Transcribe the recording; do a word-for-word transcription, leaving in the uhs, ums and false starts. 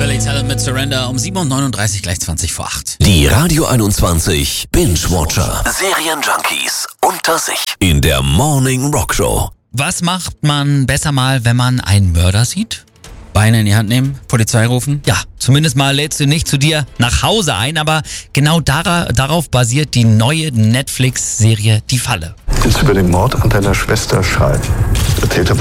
Billy Talent mit Surrender um sieben Uhr neununddreißig, gleich zwanzig vor acht. Die Radio einundzwanzig Binge-Watcher. Serienjunkies unter sich. In der Morning Rock Show. Was macht man besser mal, wenn man einen Mörder sieht? Beine in die Hand nehmen, Polizei rufen? Ja, zumindest mal lädst du nicht zu dir nach Hause ein, aber genau dara- darauf basiert die neue Netflix-Serie Die Falle. Jetzt über den Mord an deiner Schwester schreibt. Der Täter